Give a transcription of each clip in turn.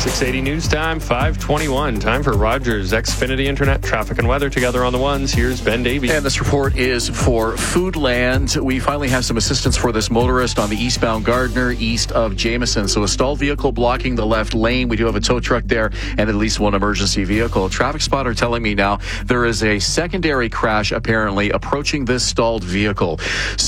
680 news time, 5:21. Time for Rogers Xfinity Internet traffic and weather together on the ones. Here's Ben Davey. And this report is for Foodland. We finally have some assistance for this motorist on the eastbound Gardner, east of Jameson. So a stalled vehicle blocking the left lane. We do have a tow truck there and at least one emergency vehicle. Traffic spotter telling me now there is a secondary crash apparently approaching this stalled vehicle.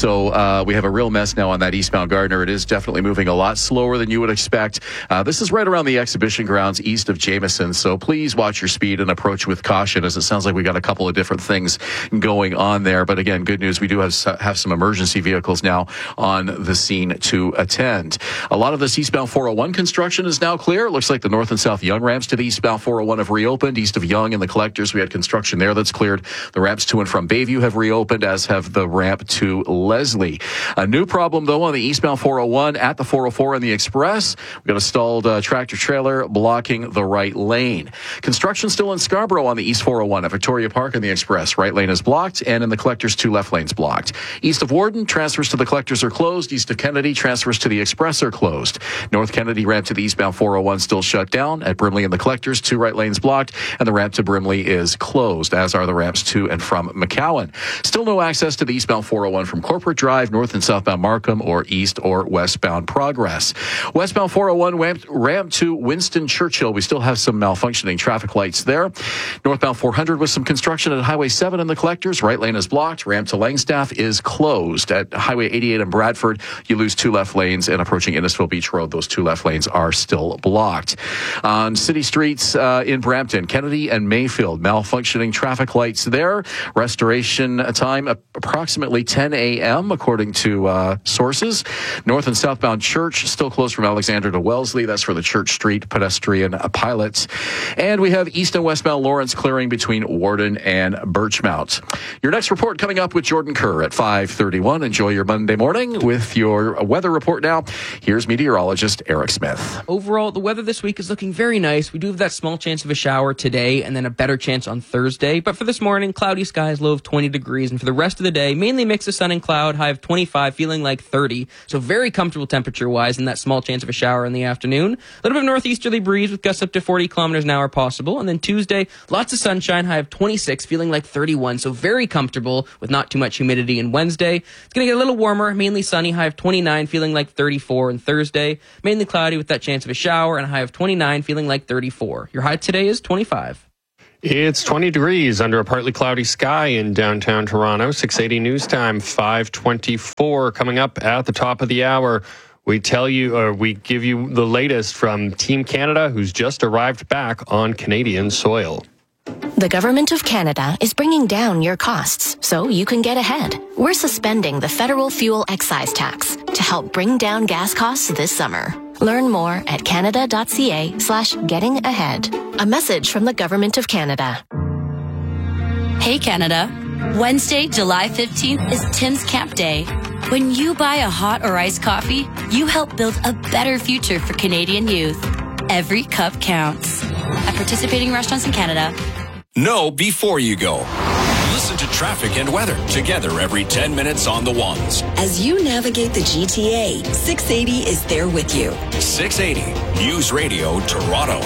So we have a real mess now on that eastbound Gardner. It is definitely moving a lot slower than you would expect. This is right around the exhibition grounds east of Jameson. So please watch your speed and approach with caution, as it sounds like we got a couple of different things going on there. But again, good news. We do have some emergency vehicles now on the scene to attend. A lot of this eastbound 401 construction is now clear. It looks like the north and south Young ramps to the eastbound 401 have reopened. East of Young and the collectors, we had construction there that's cleared. The ramps to and from Bayview have reopened, as have the ramp to Leslie. A new problem, though, on the eastbound 401 at the 404 and the Express. We've got a stalled tractor trailer blocking the right lane. Construction still in Scarborough on the East 401 at Victoria Park and the Express. Right lane is blocked, and in the collectors, 2 left lanes blocked. East of Warden, transfers to the collectors are closed. East of Kennedy, transfers to the Express are closed. North Kennedy ramp to the eastbound 401 still shut down. At Brimley and the collectors, 2 right lanes blocked, and the ramp to Brimley is closed, as are the ramps to and from McCowan. Still no access to the eastbound 401 from Corporate Drive, north and southbound Markham, or east or westbound Progress. Westbound 401 ramp to Winston Churchill. We still have some malfunctioning traffic lights there. Northbound 400 with some construction at Highway 7 and the collectors. Right lane is blocked. Ramp to Langstaff is closed. At Highway 88 in Bradford, you lose 2 left lanes, and approaching Innisfil Beach Road, those 2 left lanes are still blocked. On city streets in Brampton, Kennedy and Mayfield, malfunctioning traffic lights there. Restoration time approximately 10 a.m. according to sources. North and southbound Church still closed from Alexander to Wellesley. That's for the Church Street pedestrian pilots. And we have east and westbound Lawrence clearing between Warden and Birchmount. Your next report coming up with Jordan Kerr at 5:31. Enjoy your Monday morning with your weather report now. Here's meteorologist Eric Smith. Overall, the weather this week is looking very nice. We do have that small chance of a shower today and then a better chance on Thursday. But for this morning, cloudy skies, low of 20 degrees. And for the rest of the day, mainly mix of sun and cloud, high of 25, feeling like 30. So very comfortable temperature-wise, and that small chance of a shower in the afternoon. A little bit of northeasterly breeze with gusts up to 40 kilometers an hour possible. And then Tuesday, lots of sunshine, high of 26, feeling like 31. So very comfortable with not too much humidity. And Wednesday, it's going to get a little warmer, mainly sunny, high of 29, feeling like 34. And Thursday, mainly cloudy with that chance of a shower and a high of 29, feeling like 34. Your high today is 25. It's 20 degrees under a partly cloudy sky in downtown Toronto. 680 news time, 5:24. Coming up at the top of the hour, we give you the latest from Team Canada, who's just arrived back on Canadian soil. The Government of Canada is bringing down your costs so you can get ahead. We're suspending the federal fuel excise tax to help bring down gas costs this summer. Learn more at canada.ca/getting-ahead. A message from the Government of Canada. Hey Canada, Wednesday, July 15th is Tim's Camp Day. When you buy a hot or iced coffee, you help build a better future for Canadian youth. Every cup counts. At participating restaurants in Canada. Know before you go. Listen to traffic and weather together every 10 minutes on the ones. As you navigate the GTA, 680 is there with you. 680 News Radio Toronto.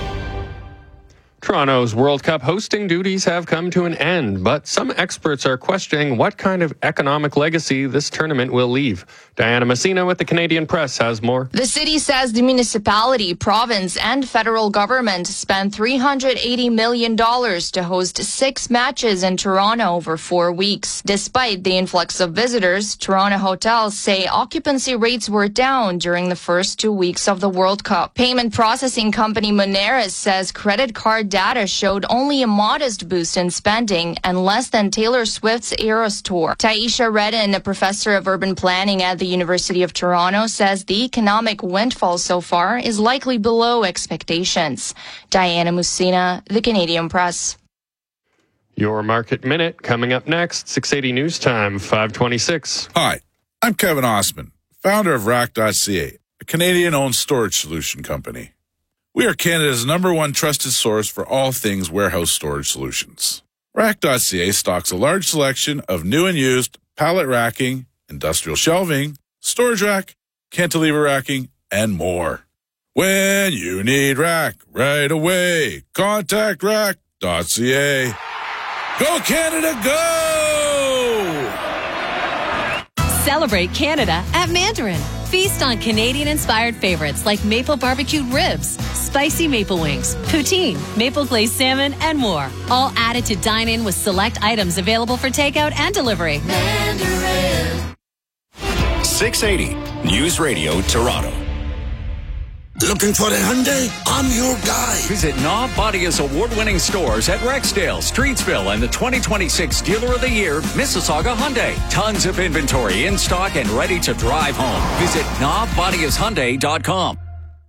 Toronto's World Cup hosting duties have come to an end, but some experts are questioning what kind of economic legacy this tournament will leave. Diana Messina with the Canadian Press has more. The city says the municipality, province, and federal government spent $380 million to host 6 matches in Toronto over 4 weeks. Despite the influx of visitors, Toronto hotels say occupancy rates were down during the first 2 weeks of the World Cup. Payment processing company Moneris says credit card data showed only a modest boost in spending and less than Taylor Swift's Eras Tour. Taisha Redden, a professor of urban planning at the University of Toronto, says the economic windfall so far is likely below expectations. Diana Messina, the Canadian Press. Your Market Minute coming up next. 680 News Time, 5:26. Hi, I'm Kevin Osman, founder of Rack.ca, a Canadian-owned storage solution company. We are Canada's #1 trusted source for all things warehouse storage solutions. Rack.ca stocks a large selection of new and used pallet racking, industrial shelving, storage rack, cantilever racking, and more. When you need Rack right away, contact rack.ca. Go Canada, go! Celebrate Canada at Mandarin. Feast on Canadian-inspired favorites like maple barbecued ribs, spicy maple wings, poutine, maple glazed salmon, and more. All added to dine in with select items available for takeout and delivery. Mandarin. 680 News Radio Toronto. Looking for a Hyundai? I'm your guy. Visit Knob Bodia's award-winning stores at Rexdale, Streetsville, and the 2026 Dealer of the Year, Mississauga Hyundai. Tons of inventory in stock and ready to drive home. Visit knobbodiashyundai.com.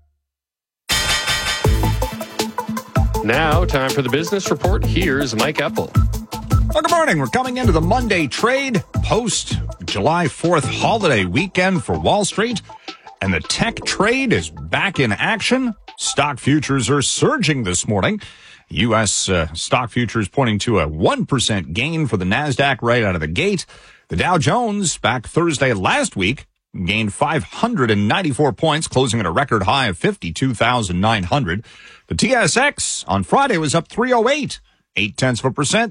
Now, time for the business report. Here's Mike Eppel. Well, good morning. We're coming into the Monday trade post July 4th holiday weekend for Wall Street. And the tech trade is back in action. Stock futures are surging this morning. U.S. Stock futures pointing to a 1% gain for the NASDAQ right out of the gate. The Dow Jones, back Thursday last week, gained 594 points, closing at a record high of 52,900. The TSX on Friday was up 308, 0.8%,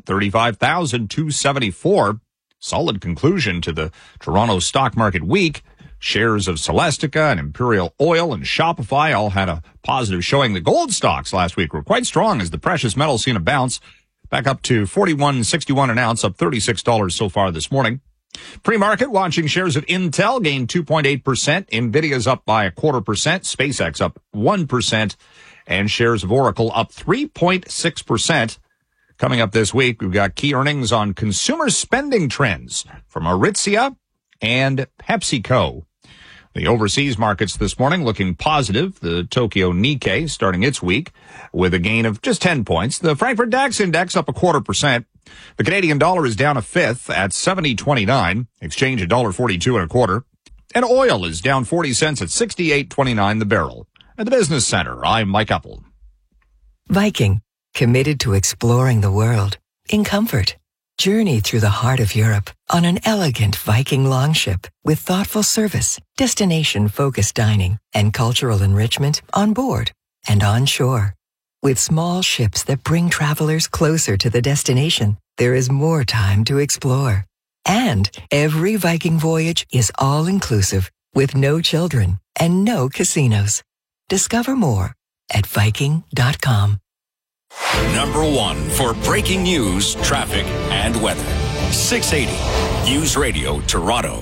35,274. Solid conclusion to the Toronto stock market week. Shares of Celestica and Imperial Oil and Shopify all had a positive showing. The gold stocks last week were quite strong as the precious metals seen a bounce back up to $41.61 an ounce, up $36 so far this morning. Pre-market watching shares of Intel gained 2.8%. Nvidia's up by 0.25%. SpaceX up 1%. And shares of Oracle up 3.6%. Coming up this week, we've got key earnings on consumer spending trends from Aritzia and PepsiCo. The overseas markets this morning looking positive. The Tokyo Nikkei starting its week with a gain of just 10 points. The Frankfurt DAX index up 0.25%. The Canadian dollar is down a fifth at 70.29. Exchange $1.4225. And oil is down 40 cents at 68.29 the barrel. At the Business Center, I'm Mike Eppel. Viking, committed to exploring the world in comfort. Journey through the heart of Europe on an elegant Viking longship with thoughtful service, destination-focused dining, and cultural enrichment on board and on shore. With small ships that bring travelers closer to the destination, there is more time to explore. And every Viking voyage is all-inclusive with no children and no casinos. Discover more at Viking.com. Number one for breaking news, traffic, and weather. 680 News Radio Toronto.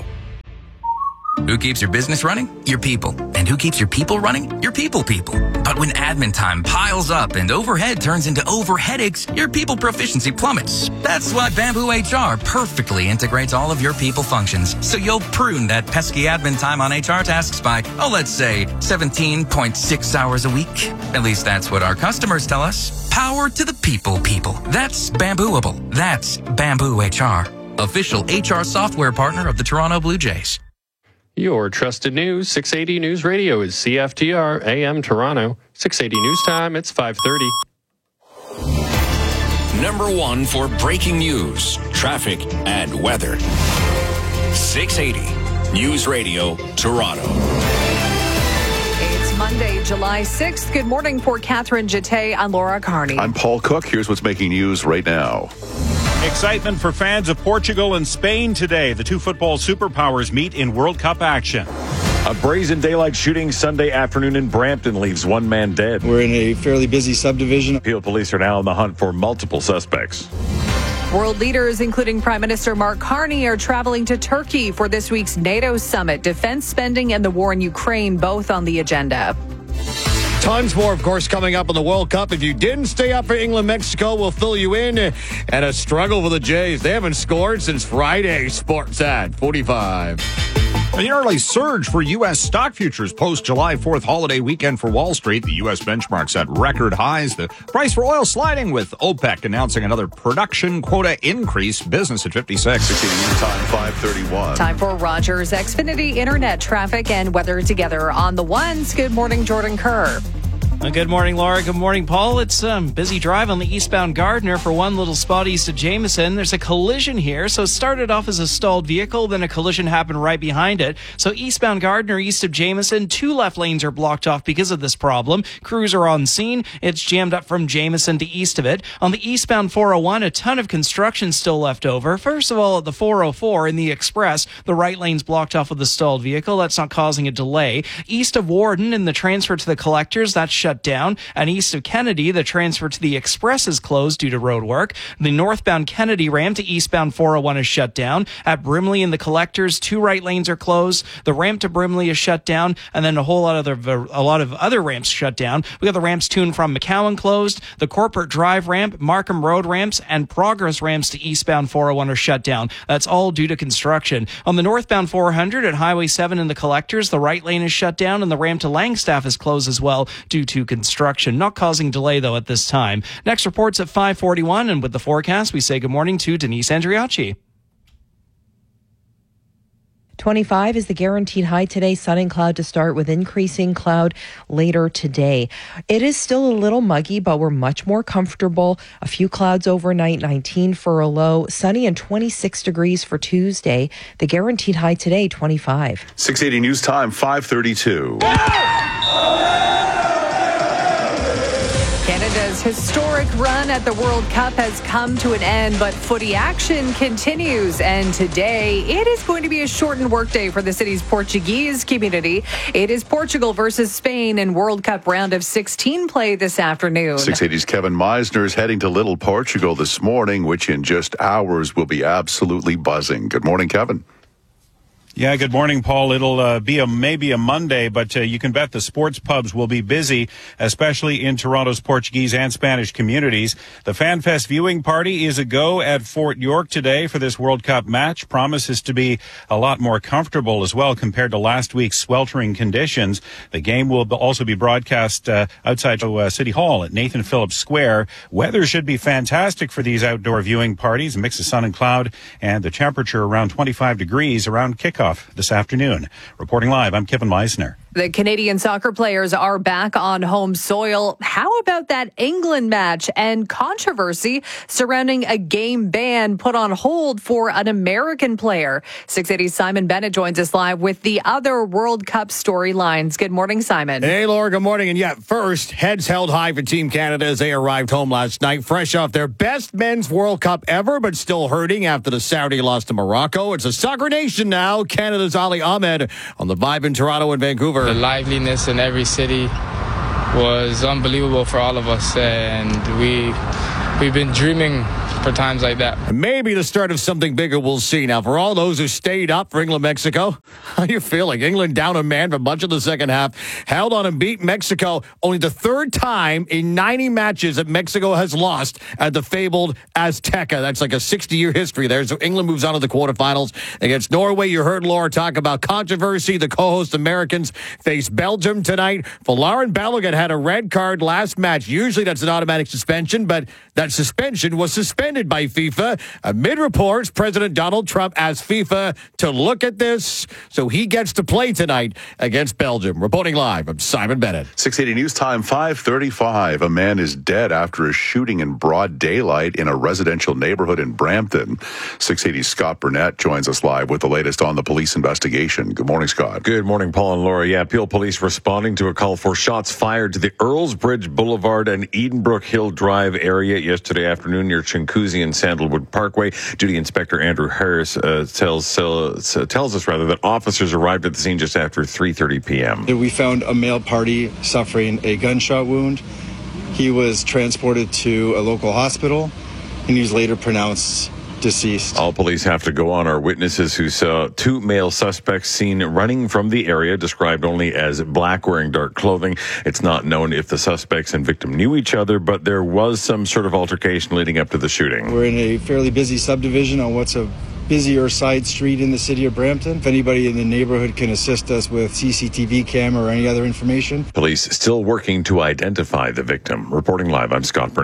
Who keeps your business running? Your people. And who keeps your people running? Your people. But when admin time piles up and overhead turns into overheadaches, your people proficiency plummets. That's why Bamboo HR perfectly integrates all of your people functions. So you'll prune that pesky admin time on HR tasks by, let's say 17.6 hours a week. At least that's what our customers tell us. Power to the people. That's Bambooable. That's Bamboo HR. Official HR software partner of the Toronto Blue Jays. Your trusted news, 680 News Radio is CFTR AM Toronto. 680 News Time, it's 5:30. Number one for breaking news, traffic, and weather. 680 News Radio Toronto. It's Monday, July 6th. Good morning for Catherine Jeté and Laura Carney. I'm Paul Cook. Here's what's making news right now. Excitement for fans of Portugal and Spain today. The two football superpowers meet in World Cup action. A brazen daylight shooting Sunday afternoon in Brampton leaves one man dead. We're in a fairly busy subdivision. Peel police are now on the hunt for multiple suspects. World leaders, including Prime Minister Mark Carney, are traveling to Turkey for this week's NATO summit. Defense spending and the war in Ukraine both on the agenda. Tons more, of course, coming up in the World Cup. If you didn't stay up for England, Mexico, we'll fill you in. And a struggle for the Jays. They haven't scored since Friday. Sportsat 45. An early surge for U.S. stock futures post-July 4th holiday weekend for Wall Street. The U.S. benchmark set record highs. The price for oil sliding with OPEC announcing another production quota increase. Business at 56. Time 5:31. Time for Rogers Xfinity Internet traffic and weather together on the ones. Good morning, Jordan Kerr. Good morning, Laura. Good morning, Paul. It's a busy drive on the eastbound Gardner for one little spot east of Jameson. There's a collision here. So it started off as a stalled vehicle, then a collision happened right behind it. So eastbound Gardner, east of Jameson, 2 left lanes are blocked off because of this problem. Crews are on scene. It's jammed up from Jameson to east of it. On the eastbound 401, a ton of construction still left over. First of all, at the 404 in the Express, the right lane's blocked off with the stalled vehicle. That's not causing a delay. East of Warden, in the transfer to the Collectors, that's shut down. And east of Kennedy, the transfer to the Express is closed due to road work. The northbound Kennedy ramp to eastbound 401 is shut down. At Brimley and the Collectors, 2 right lanes are closed. The ramp to Brimley is shut down, and then a lot of other ramps shut down. We got the ramps to and from McCowan closed. The Corporate Drive ramp, Markham Road ramps, and Progress ramps to eastbound 401 are shut down. That's all due to construction. On the northbound 400 at Highway 7 in the Collectors, the right lane is shut down, and the ramp to Langstaff is closed as well due to construction. Not causing delay, though, at this time. Next report's at 5:41, and with the forecast, we say good morning to Denise Andriacci. 25 is the guaranteed high today. Sun and cloud to start with increasing cloud later today. It is still a little muggy, but we're much more comfortable. A few clouds overnight, 19 for a low. Sunny and 26 degrees for Tuesday. The guaranteed high today, 25. 680 News Time, 5:32. Canada's historic run at the World Cup has come to an end, but footy action continues. And today, it is going to be a shortened workday for the city's Portuguese community. It is Portugal versus Spain in World Cup round of 16 play this afternoon. 680's Kevin Meisner is heading to Little Portugal this morning, which in just hours will be absolutely buzzing. Good morning, Kevin. Yeah, good morning, Paul. It'll be maybe a Monday, but you can bet the sports pubs will be busy, especially in Toronto's Portuguese and Spanish communities. The FanFest viewing party is a go at Fort York today for this World Cup match. Promises to be a lot more comfortable as well compared to last week's sweltering conditions. The game will also be broadcast outside City Hall at Nathan Phillips Square. Weather should be fantastic for these outdoor viewing parties. A mix of sun and cloud, and the temperature around 25 degrees around kickoff this afternoon. Reporting live, I'm Kevin Meisner. The Canadian soccer players are back on home soil. How about that England match and controversy surrounding a game ban put on hold for an American player? 680's Simon Bennett joins us live with the other World Cup storylines. Good morning, Simon. Hey, Laura, good morning. And first, heads held high for Team Canada as they arrived home last night, fresh off their best men's World Cup ever, but still hurting after the Saudi loss to Morocco. It's a soccer nation now. Canada's Ali Ahmed on the Vibe in Toronto and Vancouver. The liveliness in every city was unbelievable for all of us, and we've been dreaming for times like that. Maybe the start of something bigger we'll see. Now, for all those who stayed up for England-Mexico, how are you feeling? England down a man for much of the second half, held on and beat Mexico, only the third time in 90 matches that Mexico has lost at the fabled Azteca. That's like a 60-year history there. So England moves on to the quarterfinals against Norway. You heard Laura talk about controversy. The co-host Americans face Belgium tonight. Folarin Balogun had a red card last match. Usually that's an automatic suspension, but that suspension was suspended by FIFA. Amid reports, President Donald Trump asked FIFA to look at this, so he gets to play tonight against Belgium. Reporting live, I'm Simon Bennett. 680 News Time, 5:35. A man is dead after a shooting in broad daylight in a residential neighborhood in Brampton. 680's Scott Burnett joins us live with the latest on the police investigation. Good morning, Scott. Good morning, Paul and Laura. Yeah, Peel Police responding to a call for shots fired to the Earls Bridge Boulevard and Edenbrook Hill Drive area yesterday afternoon near Chinguacousy and Sandalwood Parkway. Duty Inspector Andrew Harris tells us that officers arrived at the scene just after 3:30 p.m. We found a male party suffering a gunshot wound. He was transported to a local hospital, and he was later pronounced deceased. All police have to go on are witnesses who saw 2 male suspects seen running from the area, described only as black, wearing dark clothing. It's not known if the suspects and victim knew each other, but there was some sort of altercation leading up to the shooting. We're in a fairly busy subdivision on what's a busier side street in the city of Brampton. If anybody in the neighborhood can assist us with CCTV camera or any other information. Police still working to identify the victim. Reporting live, I'm Scott Burnett.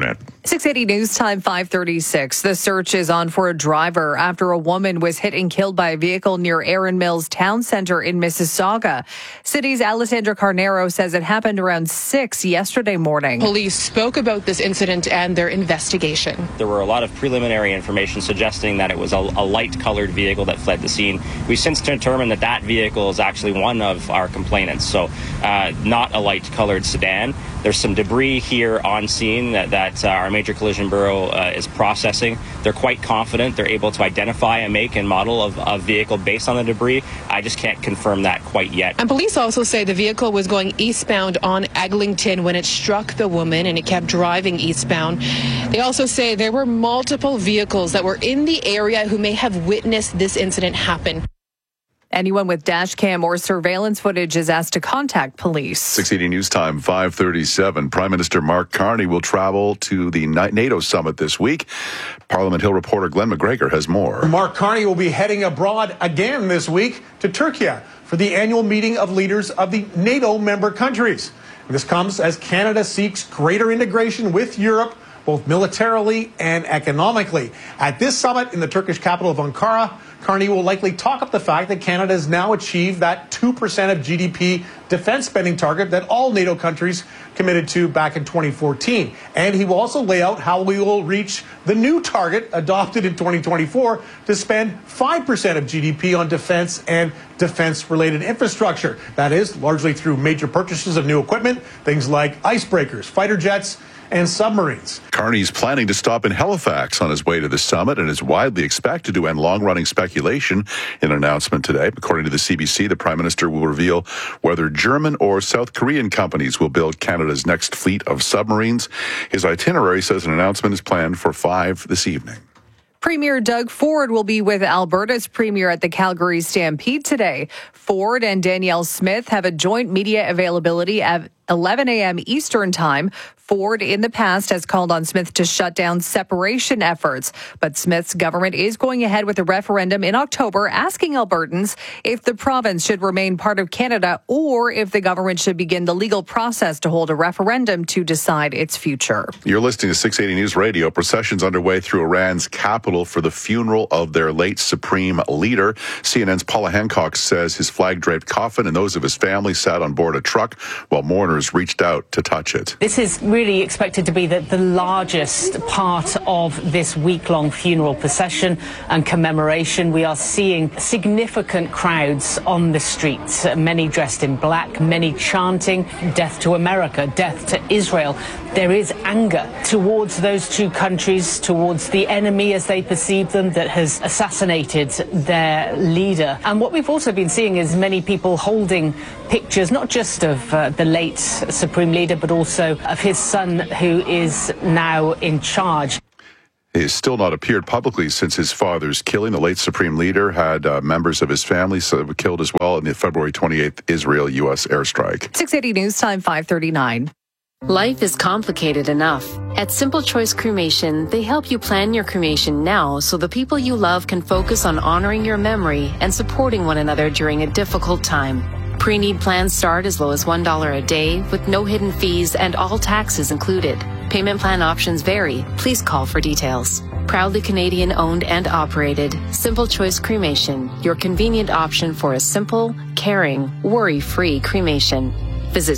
680 News Time, 5:36. The search is on for a driver after a woman was hit and killed by a vehicle near Erin Mills Town Center in Mississauga. City's Alessandra Carnero says it happened around 6 yesterday morning. Police spoke about this incident and their investigation. There were a lot of preliminary information suggesting that it was a light-colored vehicle that fled the scene. We've since determined that vehicle is actually one of our complainants, so not a light-colored sedan. There's some debris here on scene that our Major Collision Bureau is processing. They're quite confident they're able to identify a make and model of a vehicle based on the debris. I just can't confirm that quite yet. And police also say the vehicle was going eastbound on Eglinton when it struck the woman, and it kept driving eastbound. They also say there were multiple vehicles that were in the area who may have witnessed this incident happen. Anyone with dash cam or surveillance footage is asked to contact police. 680 News Time, 5:37. Prime Minister Mark Carney will travel to the NATO summit this week. Parliament Hill reporter Glenn McGregor has more. Mark Carney will be heading abroad again this week to Turkey for the annual meeting of leaders of the NATO member countries. This comes as Canada seeks greater integration with Europe, both militarily and economically. At this summit in the Turkish capital of Ankara, Carney will likely talk up the fact that Canada has now achieved that 2% of GDP defense spending target that all NATO countries committed to back in 2014. And he will also lay out how we will reach the new target adopted in 2024 to spend 5% of GDP on defense and defense-related infrastructure. That is largely through major purchases of new equipment, things like icebreakers, fighter jets, and submarines. Carney's planning to stop in Halifax on his way to the summit and is widely expected to end long-running speculation in an announcement today. According to the CBC, the Prime Minister will reveal whether German or South Korean companies will build Canada's next fleet of submarines. His itinerary says an announcement is planned for 5 this evening. Premier Doug Ford will be with Alberta's Premier at the Calgary Stampede today. Ford and Danielle Smith have a joint media availability at 11 a.m. Eastern Time. Ford in the past has called on Smith to shut down separation efforts, but Smith's government is going ahead with a referendum in October asking Albertans if the province should remain part of Canada or if the government should begin the legal process to hold a referendum to decide its future. You're listening to 680 News Radio. Processions underway through Iran's capital for the funeral of their late supreme leader. CNN's Paula Hancock says his flag-draped coffin and those of his family sat on board a truck while mourners reached out to touch it. This is really expected to be the largest part of this week-long funeral procession and commemoration. We are seeing significant crowds on the streets, many dressed in black, many chanting death to America, death to Israel. There is anger towards those two countries, towards the enemy as they perceive them that has assassinated their leader. And what we've also been seeing is many people holding pictures, not just of the late Supreme Leader, but also of his son, who is now in charge. He has still not appeared publicly since his father's killing. The late Supreme Leader had members of his family killed as well in the February 28th Israel-U.S. airstrike. 680 News Time, 5:39. Life is complicated enough. At Simple Choice Cremation, they help you plan your cremation now so the people you love can focus on honoring your memory and supporting one another during a difficult time. Pre-need plans start as low as $1 a day with no hidden fees and all taxes included. Payment plan options vary. Please call for details. Proudly Canadian owned and operated, Simple Choice Cremation, your convenient option for a simple, caring, worry-free cremation. Visit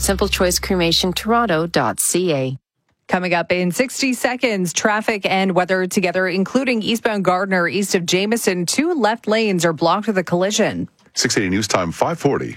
simplechoicecremationtoronto.ca. Coming up in 60 seconds, traffic and weather together, including eastbound Gardner east of Jameson. 2 left lanes are blocked with a collision. 680 News Time, 5:40.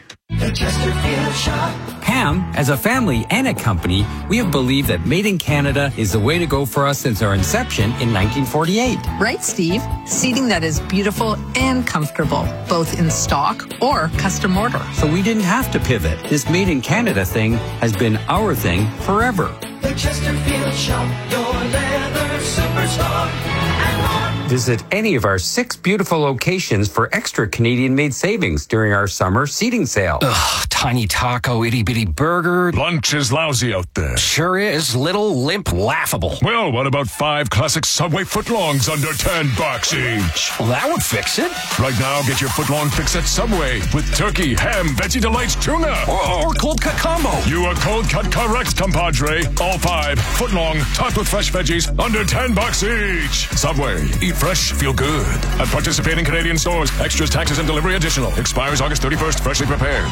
Pam, as a family and a company, we have believed that Made in Canada is the way to go for us since our inception in 1948. Right, Steve? Seating that is beautiful and comfortable, both in stock or custom order. So we didn't have to pivot. This Made in Canada thing has been our thing forever. The Chesterfield Shop, your leather superstar, and more. Visit any of our 6 beautiful locations for extra Canadian-made savings during our summer seating sale. Ugh, tiny taco, itty-bitty burger. Lunch is lousy out there. Sure is. Little, limp, laughable. Well, what about 5 classic Subway footlongs under $10 each? Well, that would fix it. Right now, get your footlong fix at Subway with turkey, ham, Veggie Delights, tuna. Or cold cut combo. You are cold cut correct, compadre. All 5 footlong, topped with fresh veggies, under $10 each. Subway. Eat fresh, feel good. At participating Canadian stores. Extras, taxes, and delivery additional. Expires August 31st. Freshly prepared.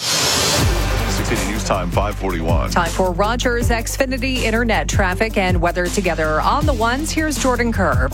680 News Time, 5:41. Time for Rogers Xfinity Internet traffic and weather together. On the ones, here's Jordan Kerr.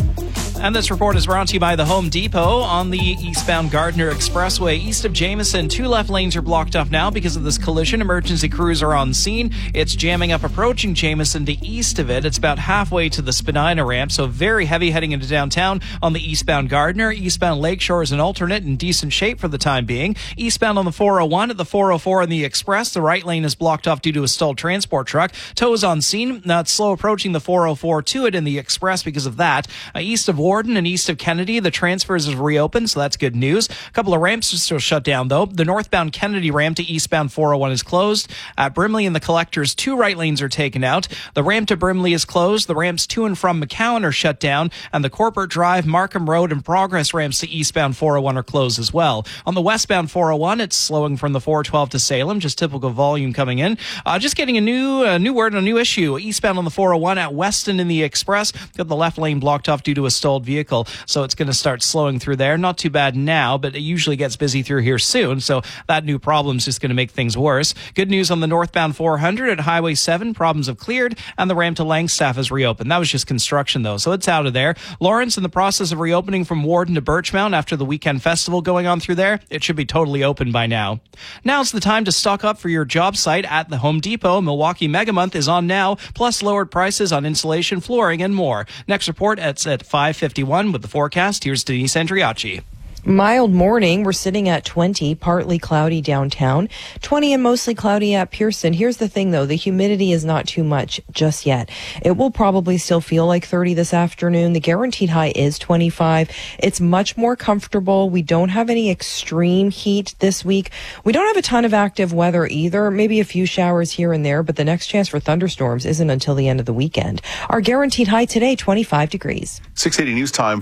And this report is brought to you by the Home Depot on the eastbound Gardner Expressway. East of Jameson, 2 left lanes are blocked off now because of this collision. Emergency crews are on scene. It's jamming up approaching Jameson to east of it. It's about halfway to the Spadina ramp, so very heavy heading into downtown on the eastbound Gardner. Eastbound Lakeshore is an alternate in decent shape for the time being. Eastbound on the 401 at the 404 and the Express, the right lane is blocked off due to a stalled transport truck. Tows on scene. Now it's slow approaching the 404 to it in the Express because of that. East of Warden and east of Kennedy, the transfers have reopened, so that's good news. A couple of ramps are still shut down, though. The northbound Kennedy ramp to eastbound 401 is closed. At Brimley and the Collectors, 2 right lanes are taken out. The ramp to Brimley is closed. The ramps to and from McCowan are shut down, and the Corporate Drive, Markham Road, and Progress ramps to eastbound 401 are closed as well. On the westbound 401, it's slowing from the 412 to Salem, just typical volume coming in. Just getting a new word on a new issue. Eastbound on the 401 at Weston in the Express, got the left lane blocked off due to a stalled vehicle, so it's going to start slowing through there. Not too bad now, but it usually gets busy through here soon, so that new problem is just going to make things worse. Good news on the northbound 400 at Highway 7, problems have cleared, and the ramp to Langstaff is reopened. That was just construction, though, so it's out of there. Lawrence in the process of reopening from Warden to Birchmount after the weekend festival going on through there. It should be totally open by now. Now's the time to stock up for your job site at the Home Depot. Milwaukee Mega Month is on now, plus lowered prices on insulation, flooring, and more. Next report at 5:51 with the forecast. Here's Denise Andriacci. Mild morning. We're sitting at 20, partly cloudy downtown, 20 and mostly cloudy at Pearson. Here's the thing, though. The humidity is not too much just yet. It will probably still feel like 30 this afternoon. The guaranteed high is 25. It's much more comfortable. We don't have any extreme heat this week. We don't have a ton of active weather either. Maybe a few showers here and there, but the next chance for thunderstorms isn't until the end of the weekend. Our guaranteed high today, 25 degrees. 680 News Time,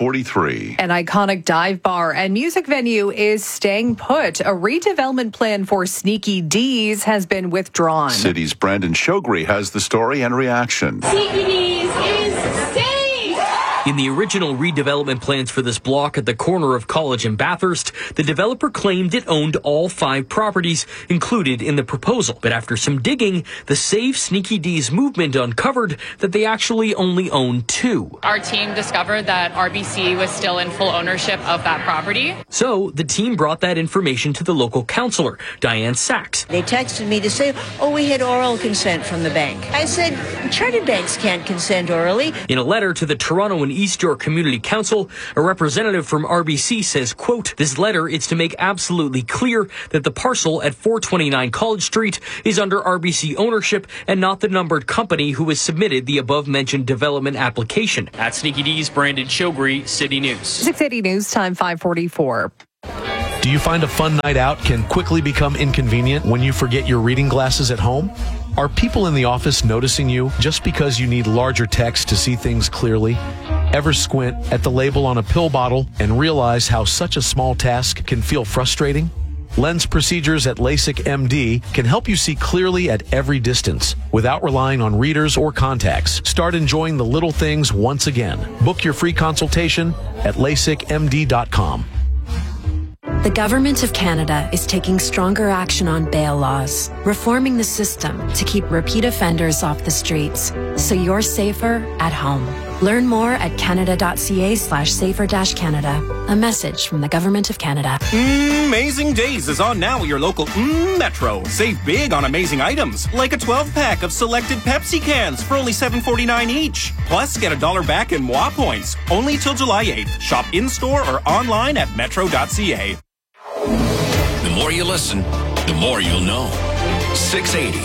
5:43. An iconic dive bar and music venue is staying put. A redevelopment plan for Sneaky D's has been withdrawn. City's Brandon Shogri has the story and reaction. Sneaky D's is safe! In the original redevelopment plans for this block at the corner of College and Bathurst, the developer claimed it owned all 5 properties included in the proposal. But after some digging, the Save Sneaky D's movement uncovered that they actually only own 2. Our team discovered that RBC was still in full ownership of that property. So the team brought that information to the local councillor, Diane Sachs. They texted me to say, we had oral consent from the bank. I said, chartered banks can't consent orally. In a letter to the Toronto and East York Community Council, a representative from RBC says, quote, this letter is to make absolutely clear that the parcel at 429 College Street is under RBC ownership and not the numbered company who has submitted the above-mentioned development application. At Sneaky D's, Brandon Shogri, City News. 680 News Time, 5:44. Do you find a fun night out can quickly become inconvenient when you forget your reading glasses at home? Are people in the office noticing you just because you need larger text to see things clearly? Ever squint at the label on a pill bottle and realize how such a small task can feel frustrating? Lens procedures at LASIK MD can help you see clearly at every distance without relying on readers or contacts. Start enjoying the little things once again. Book your free consultation at LASIKMD.com. The Government of Canada is taking stronger action on bail laws, reforming the system to keep repeat offenders off the streets, so you're safer at home. Learn more at canada.ca/safer-canada. A message from the Government of Canada. Amazing Days is on now at your local Metro. Save big on amazing items, like a 12-pack of selected Pepsi cans for only $7.49 each. Plus, get $1 back in Moi points, only till July 8th. Shop in-store or online at metro.ca. The more you listen, the more you'll know. 680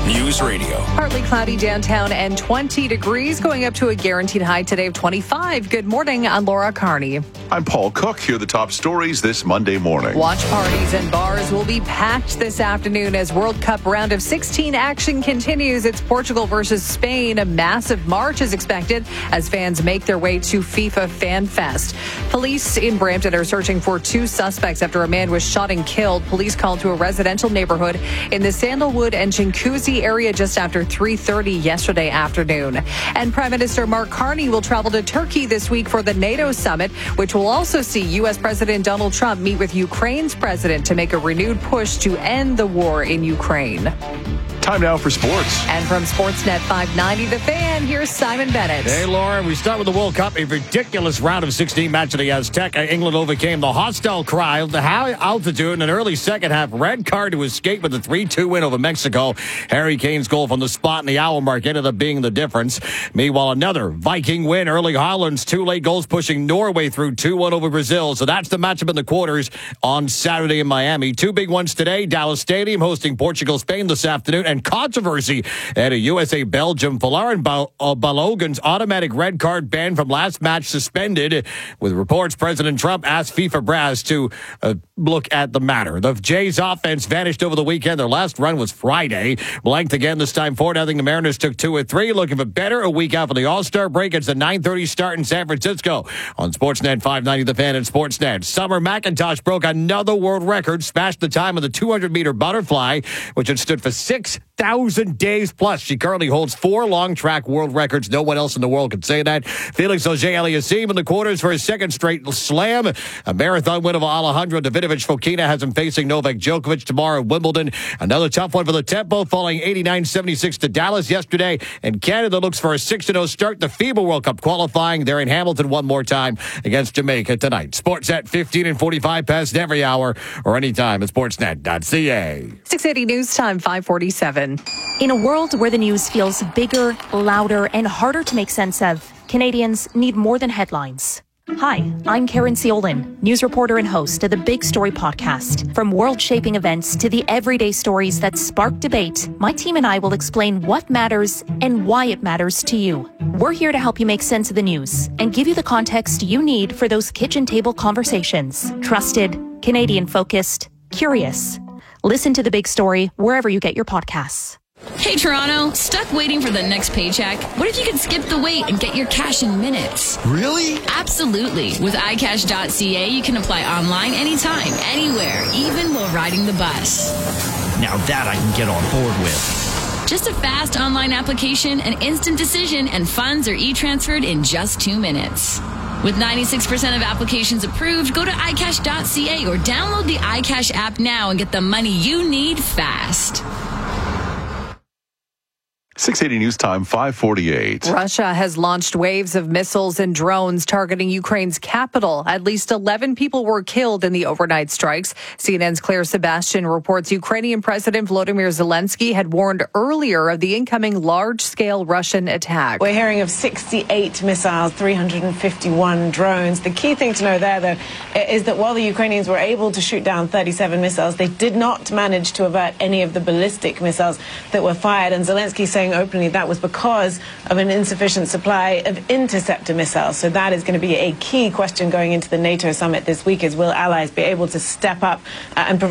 News Radio. Partly cloudy downtown and 20 degrees, going up to a guaranteed high today of 25. Good morning, I'm Laura Carney. I'm Paul Cook. Here are the top stories this Monday morning. Watch parties and bars will be packed this afternoon as World Cup round of 16 action continues. It's Portugal versus Spain. A massive march is expected as fans make their way to FIFA Fan Fest. Police in Brampton are searching for 2 suspects after a man was shot and killed. Police called to a residential neighborhood in the Sandalwood and Chinguacousy area just after 3:30 yesterday afternoon. And Prime Minister Mark Carney will travel to Turkey this week for the NATO summit, which will also see U.S. President Donald Trump meet with Ukraine's president to make a renewed push to end the war in Ukraine. Time now for sports. And from Sportsnet 590 The Fan, here's Simon Bennett. Hey, Laura, we start with the World Cup. A ridiculous round of 16 match at the Azteca. England overcame the hostile crowd, the high altitude, and an early second half red card to escape with a 3-2 win over Mexico. Harry Kane's goal from the spot in the hour mark ended up being the difference. Meanwhile, another Viking win. Erling Haaland's 2 late goals pushing Norway through 2-1 over Brazil. So that's the matchup in the quarters on Saturday in Miami. 2 big ones today. Dallas Stadium hosting Portugal, Spain this afternoon. And controversy at a USA-Belgium. Folarin Balogun's automatic red card ban from last match suspended, with reports President Trump asked FIFA brass to look at the matter. The Jays offense vanished over the weekend. Their last run was Friday. Blanked again this time 4-0. The Mariners took 2 of 3. Looking for better a week out for the All-Star break. It's the 9:30 start in San Francisco on Sportsnet 590 The Fan and Sportsnet. Summer McIntosh broke another world record, smashed the time of the 200-meter butterfly, which had stood for 6,000 days plus. She currently holds 4 long track world records. No one else in the world could say that. Felix Auger-Aliassime in the quarters for his second straight slam. A marathon win over Alejandro Davidovich Fokina has him facing Novak Djokovic tomorrow at Wimbledon. Another tough one for the tempo, falling 89-76 to Dallas yesterday. And Canada looks for a 6-0 start to FIBA World Cup qualifying. They're in Hamilton one more time against Jamaica tonight. Sports at 15 and 45 past every hour or anytime at sportsnet.ca. 680 News Time, 547. In a world where the news feels bigger, louder, and harder to make sense of, Canadians need more than headlines. Hi, I'm Karen Ciolin, news reporter and host of the Big Story podcast. From world-shaping events to the everyday stories that spark debate, my team and I will explain what matters and why it matters to you. We're here to help you make sense of the news and give you the context you need for those kitchen table conversations. Trusted, Canadian-focused, curious. Listen to The Big Story wherever you get your podcasts. Hey Toronto, stuck waiting for the next paycheck? What if you could skip the wait and get your cash in minutes? Really? Absolutely. With iCash.ca, you can apply online anytime, anywhere, even while riding the bus. Now that I can get on board with. Just a fast online application, an instant decision, and funds are e-transferred in just 2 minutes. With 96% of applications approved, go to iCash.ca or download the iCash app now and get the money you need fast. 680 News Time, 5:48. Russia has launched waves of missiles and drones targeting Ukraine's capital. At least 11 people were killed in the overnight strikes. CNN's Claire Sebastian reports Ukrainian President Volodymyr Zelensky had warned earlier of the incoming large-scale Russian attack. We're hearing of 68 missiles, 351 drones. The key thing to know there, though, is that while the Ukrainians were able to shoot down 37 missiles, they did not manage to avert any of the ballistic missiles that were fired. And Zelensky saying openly that was because of an insufficient supply of interceptor missiles. So that is going to be a key question going into the NATO summit this week, is will allies be able to step up and provide